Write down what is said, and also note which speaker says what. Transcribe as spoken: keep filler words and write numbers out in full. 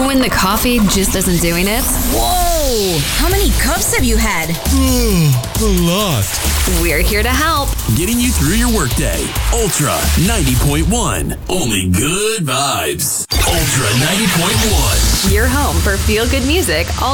Speaker 1: When the coffee just isn't doing it?
Speaker 2: Whoa! How many cups have you had?
Speaker 3: A lot.
Speaker 1: We're here to help.
Speaker 4: Getting you through your workday. Ultra ninety point one. Only good vibes. Ultra ninety point one.
Speaker 1: Your home for feel-good music all